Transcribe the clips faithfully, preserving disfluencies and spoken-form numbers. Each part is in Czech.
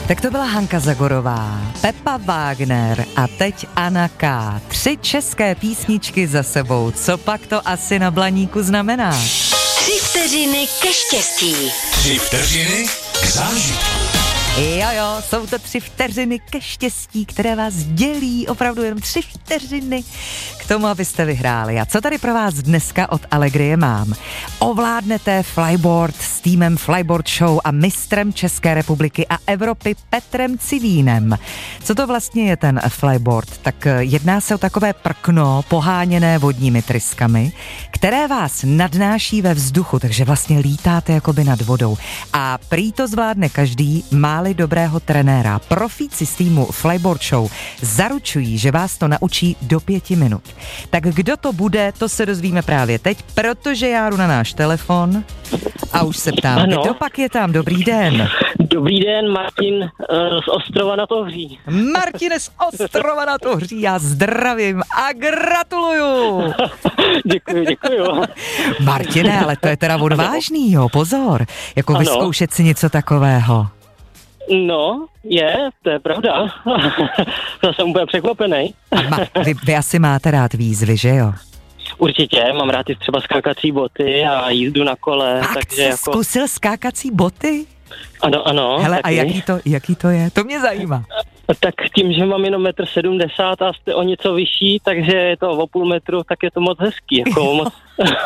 Tak to byla Hanka Zagorová, Pepa Wagner a teď Anna K. Tři české písničky za sebou. Co pak to asi na Blaníku znamená? Tři vteřiny ke štěstí. Tři vteřiny k zážitku. Jo, jo, jsou to tři vteřiny ke štěstí, které vás dělí opravdu jenom tři vteřiny k tomu, abyste vyhráli. A co tady pro vás dneska od Allegrie mám? Ovládnete flyboard s týmem Flyboard Show a mistrem České republiky a Evropy Petrem Civínem. Co to vlastně je ten flyboard? Tak jedná se o takové prkno poháněné vodními tryskami, které vás nadnáší ve vzduchu, takže vlastně lítáte jakoby nad vodou. A prý to zvládne každý, má dobrého trenéra. Profíci z týmu Flyboard Show zaručují, že vás to naučí do pěti minut. Tak kdo to bude, to se dozvíme právě teď, protože já jdu na náš telefon a už se ptám, ano. Kdo pak je tam? Dobrý den. Dobrý den, Martin uh, z Ostrova nad Ohří. Martine z Ostrova nad Ohří, já zdravím a gratuluju. Děkuji, děkuji. Martine, ale to je teda odvážný, jo, pozor, jako ano. Vyzkoušet si něco takového. No, je, to je pravda. To jsem úplně překvapený. A ma, vy, vy asi máte rád výzvy, že jo? Určitě, mám rád i třeba skákací boty a jízdu na kole. Fakt takže jsi jako... zkusil skákací boty? Ano, ano. Hele, taky. A jaký to, jaký to je? To mě zajímá. Tak tím, že mám jenom metr sedmdesát a jste o něco vyšší, takže je to o půl metru, tak je to moc hezký. Jako moc,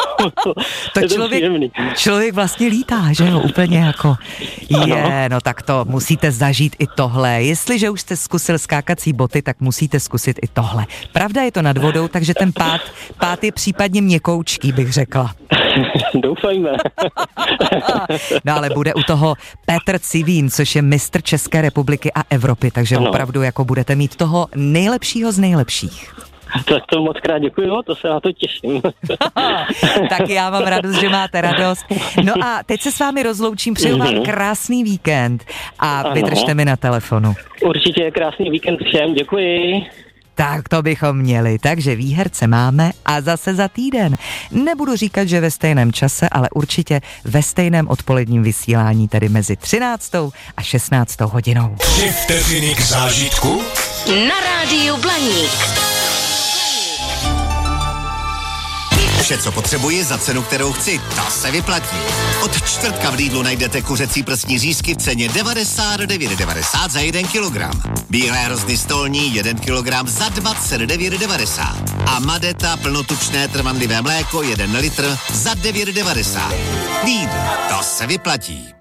to je člověk, to člověk vlastně lítá, že jo, úplně jako je, no tak to musíte zažít i tohle. Jestliže už jste zkusil skákací boty, tak musíte zkusit i tohle. Pravda, je to nad vodou, takže ten pád, pád je případně měkoučký, bych řekla. Doufajme. No ale bude u toho Petr Civín, což je mistr České republiky a Evropy, takže ano. Opravdu jako budete mít toho nejlepšího z nejlepších. Tak to moc krát děkuju, to se na to těším. Tak já mám radost, že máte radost. No a teď se s vámi rozloučím, přeju vám krásný víkend a ano. Vydržte mi na telefonu. Určitě krásný víkend všem, děkuji. Tak to bychom měli, takže výherce máme a zase za týden. Nebudu říkat, že ve stejném čase, ale určitě ve stejném odpoledním vysílání, tedy mezi třináctou a šestnáctou hodinou. Tři vteřiny k zážitku na rádiu Blaník. Vše, co potřebuji za cenu, kterou chci, ta se vyplatí. Od čtvrtka v Lidlu najdete kuřecí prsní řízky v ceně devadesát devět devadesát za jeden kilogram. Bílé hrozny stolní jeden kilogram za dvacet devět devadesát. A Madeta plnotučné trvanlivé mléko jeden litr za devět devadesát. Lidl, to se vyplatí.